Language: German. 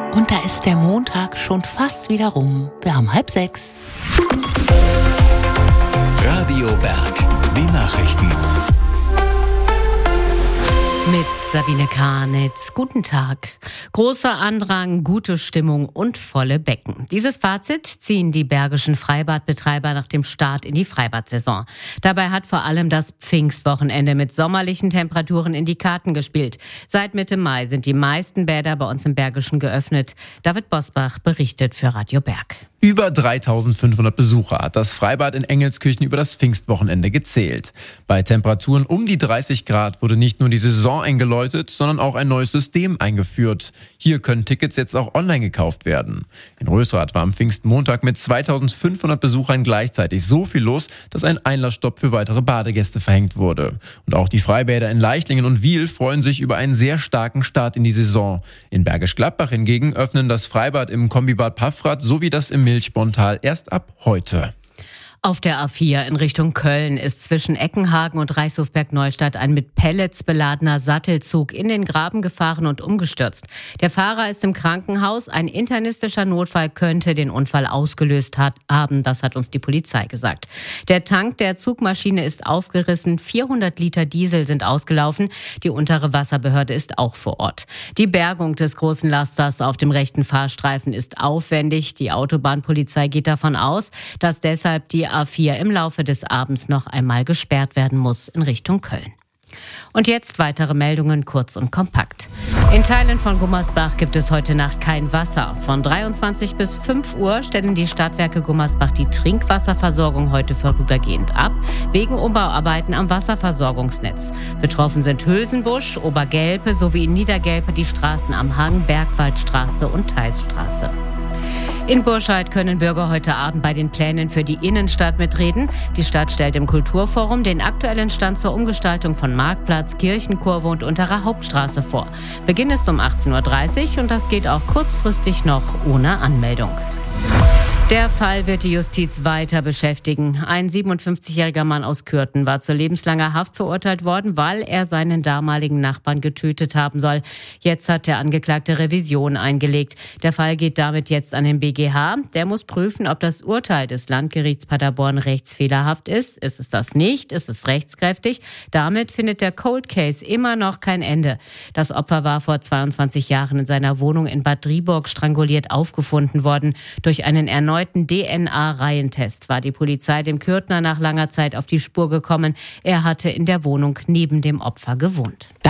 Und da ist der Montag schon fast wieder rum. Wir haben 5:30. Radio Berg, die Nachrichten. Mit Sabine Karnitz. Guten Tag. Großer Andrang, gute Stimmung und volle Becken. Dieses Fazit ziehen die bergischen Freibadbetreiber nach dem Start in die Freibadsaison. Dabei hat vor allem das Pfingstwochenende mit sommerlichen Temperaturen in die Karten gespielt. Seit Mitte Mai sind die meisten Bäder bei uns im Bergischen geöffnet. David Bosbach berichtet für Radio Berg. Über 3.500 Besucher hat das Freibad in Engelskirchen über das Pfingstwochenende gezählt. Bei Temperaturen um die 30 Grad wurde nicht nur die Saison eingeläutet, sondern auch ein neues System eingeführt. Hier können Tickets jetzt auch online gekauft werden. In Rösrath war am Pfingstmontag mit 2.500 Besuchern gleichzeitig so viel los, dass ein Einlassstopp für weitere Badegäste verhängt wurde. Und auch die Freibäder in Leichlingen und Wiel freuen sich über einen sehr starken Start in die Saison. In Bergisch Gladbach hingegen öffnen das Freibad im Kombibad Paffrath sowie das im Milchbontal erst ab heute. Auf der A4 in Richtung Köln ist zwischen Eckenhagen und Reichshofberg-Neustadt ein mit Pellets beladener Sattelzug in den Graben gefahren und umgestürzt. Der Fahrer ist im Krankenhaus. Ein internistischer Notfall könnte den Unfall ausgelöst haben. Das hat uns die Polizei gesagt. Der Tank der Zugmaschine ist aufgerissen. 400 Liter Diesel sind ausgelaufen. Die untere Wasserbehörde ist auch vor Ort. Die Bergung des großen Lasters auf dem rechten Fahrstreifen ist aufwendig. Die Autobahnpolizei geht davon aus, dass deshalb die A4 im Laufe des Abends noch einmal gesperrt werden muss in Richtung Köln. Und jetzt weitere Meldungen kurz und kompakt. In Teilen von Gummersbach gibt es heute Nacht kein Wasser. Von 23 bis 5 Uhr stellen die Stadtwerke Gummersbach die Trinkwasserversorgung heute vorübergehend ab, wegen Umbauarbeiten am Wasserversorgungsnetz. Betroffen sind Hülsenbusch, Obergelpe sowie in Niedergelpe die Straßen am Hang, Bergwaldstraße und Theisstraße. In Burscheid können Bürger heute Abend bei den Plänen für die Innenstadt mitreden. Die Stadt stellt im Kulturforum den aktuellen Stand zur Umgestaltung von Marktplatz, Kirchenkurve und Unterer Hauptstraße vor. Beginn ist um 18.30 Uhr und das geht auch kurzfristig noch ohne Anmeldung. Der Fall wird die Justiz weiter beschäftigen. Ein 57-jähriger Mann aus Kürten war zu lebenslanger Haft verurteilt worden, weil er seinen damaligen Nachbarn getötet haben soll. Jetzt hat der Angeklagte Revision eingelegt. Der Fall geht damit jetzt an den BGH. Der muss prüfen, ob das Urteil des Landgerichts Paderborn rechtsfehlerhaft ist. Ist es das nicht? Ist es rechtskräftig? Damit findet der Cold Case immer noch kein Ende. Das Opfer war vor 22 Jahren in seiner Wohnung in Bad Driburg stranguliert aufgefunden worden. Durch einen erneuten DNA-Reihentest war die Polizei dem Kürtner nach langer Zeit auf die Spur gekommen. Er hatte in der Wohnung neben dem Opfer gewohnt.